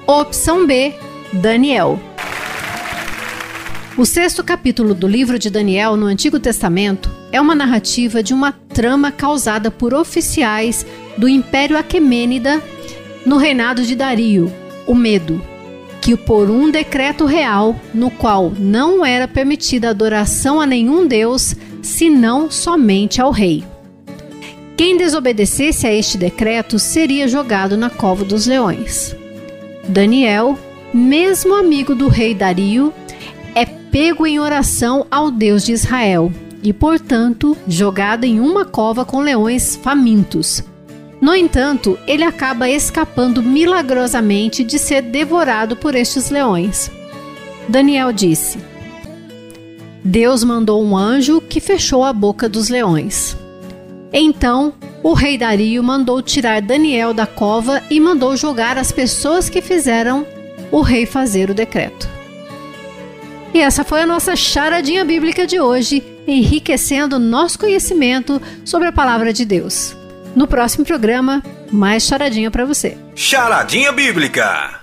Opção B, Daniel. O 6º capítulo do livro de Daniel no Antigo Testamento é uma narrativa de uma trama causada por oficiais do Império Aquemênida no reinado de Dario, o Medo, que por um decreto real, no qual não era permitida adoração a nenhum deus, senão somente ao rei. Quem desobedecesse a este decreto seria jogado na cova dos leões. Daniel, mesmo amigo do rei Dario, é pego em oração ao Deus de Israel e, portanto, jogado em uma cova com leões famintos. No entanto, ele acaba escapando milagrosamente de ser devorado por estes leões. Daniel disse: Deus mandou um anjo que fechou a boca dos leões. Então, o rei Dario mandou tirar Daniel da cova e mandou jogar as pessoas que fizeram o rei fazer o decreto. E essa foi a nossa charadinha bíblica de hoje, enriquecendo nosso conhecimento sobre a palavra de Deus. No próximo programa, mais charadinha para você. Charadinha Bíblica.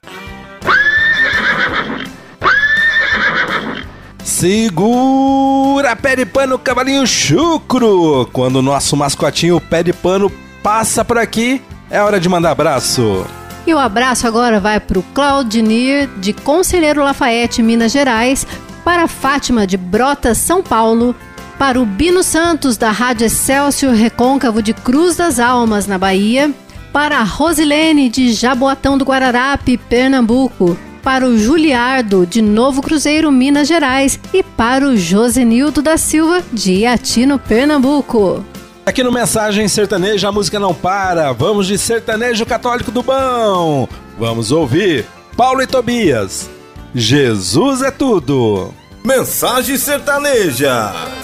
Segura pé de pano, cavalinho chucro. Quando o nosso mascotinho pé de pano passa por aqui, é hora de mandar abraço. E o abraço agora vai para o Claudinir, de Conselheiro Lafayette, Minas Gerais, para a Fátima, de Brotas, São Paulo, para o Bino Santos, da Rádio Excelsior Recôncavo de Cruz das Almas, na Bahia, para a Rosilene, de Jaboatão do Guararapi, Pernambuco, para o Juliardo, de Novo Cruzeiro, Minas Gerais, e para o Josenildo da Silva, de Iatino, Pernambuco. Aqui no Mensagem Sertaneja a música não para, vamos de sertanejo católico do bom. Vamos ouvir Paulo e Tobias, Jesus é tudo. Mensagem Sertaneja.